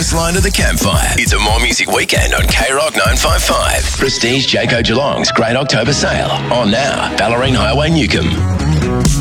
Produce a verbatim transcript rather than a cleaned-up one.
close line to the campfire. It's a More Music Weekend on K Rock nine five five. Prestige Jayco Geelong's Great October Sale. On now, Ballerine Highway, Newcomb.